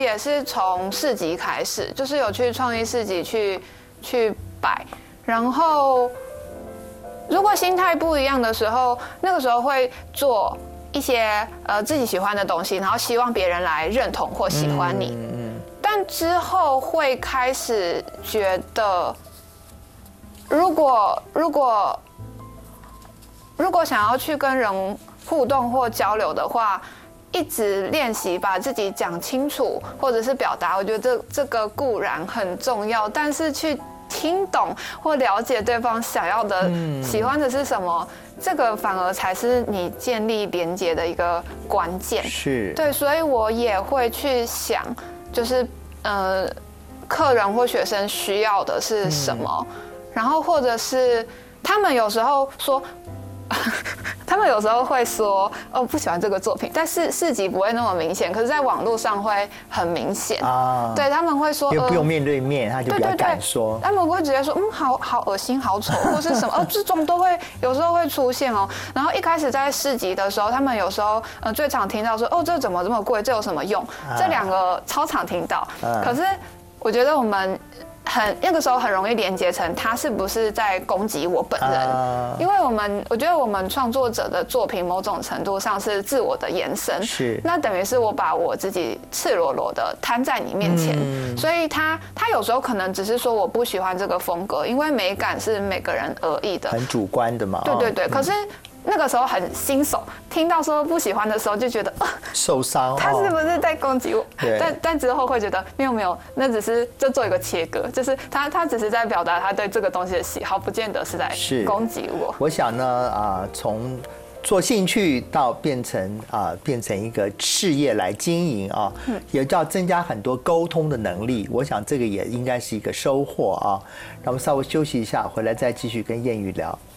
也是从市集开始，就是有去创意市集去摆，然后如果心态不一样的时候，那个时候会做一些自己喜欢的东西，然后希望别人来认同或喜欢你。但之后会开始觉得，如果想要去跟人互动或交流的话，一直练习把自己讲清楚，或者是表达，我觉得这个固然很重要，但是去听懂或了解对方想要的、喜欢的是什么，这个反而才是你建立连结的一个关键。 是， 对，所以我也会去想，就是客人或学生需要的是什么，然后或者是他们有时候说。他们有时候会说哦不喜欢这个作品，但是市集不会那么明显，可是在网络上会很明显啊。对，他们会说， 因为不用面对面，他就比较敢说。 他们会直接说好恶心好丑或是什么这种都会有时候会出现哦。然后一开始在市集的时候，他们有时候最常听到说哦这怎么这么贵，这有什么用？这两个超常听到。可是我觉得我们。那个时候很容易连接成他是不是在攻击我本人，因为我觉得我们创作者的作品某种程度上是自我的延伸， 是那等于是我把我自己赤裸裸的摊在你面前，所以他有时候可能只是说我不喜欢这个风格，因为美感是每个人而异的， 很主观的嘛。 对，可是。那个时候很新手，听到说不喜欢的时候就觉得受伤， 他是不是在攻击我？但之后会觉得没有，那只是就做一个切割，就是他只是在表达他对这个东西的喜好，不见得是在攻击我。 我想呢，从做兴趣到变成一个事业来经营啊，也要增加很多沟通的能力。我想这个也应该是一个收获啊。让我们稍微休息一下，回来再继续跟燕瑜聊。